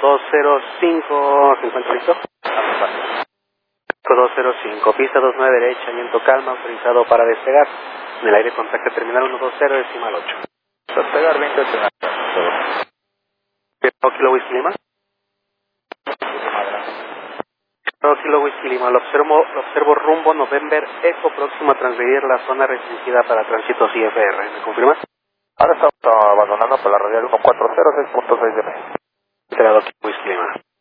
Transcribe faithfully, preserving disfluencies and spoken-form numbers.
dos cero cinco, ¿se encuentra listo? dos cero cinco, pista dos nueve derecha, viento calma, autorizado para despegar. En el aire contacto terminal uno dos cero, decimal ocho. Despegar veinte ocho. Kilo Whisky Lima. Kilo Whisky Lima, lo observo, lo observo rumbo November Eco, próximo a transgredir la zona restringida para tránsito C F R. ¿Me confirmas? Ahora estamos abandonando por la radial uno cuatro cero seis punto seis de mes. Enterado Kilo Whisky Lima.